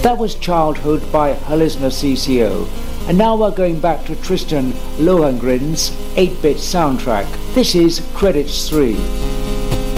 That was Childhood by Halisna CCO. And now we're going back to Tristan Lohengrin's 8-bit soundtrack. This is Credits 3.